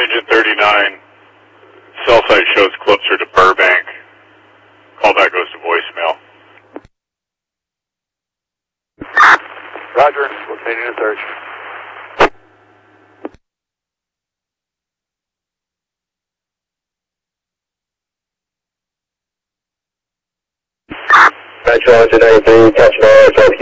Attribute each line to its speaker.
Speaker 1: Engine 39, cell site shows closer to Burbank. Callback goes to voicemail.
Speaker 2: Roger, we're continuing the search. Metro Engine 93, catch my